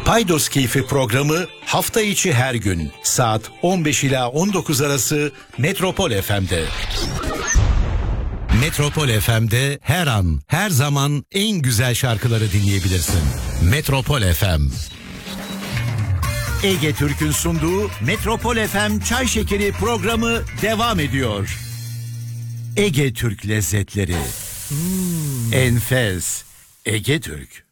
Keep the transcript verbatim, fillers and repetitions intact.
Paydos Keyfi programı hafta içi her gün saat on beş ila on dokuz arası Metropol F M'de. Metropol F M'de her an, her zaman en güzel şarkıları dinleyebilirsin. Metropol F M. Ege Türk'ün sunduğu Metropol F M Çay Şekeri programı devam ediyor. Ege Türk lezzetleri. Hmm. Enfes. Ege Türk.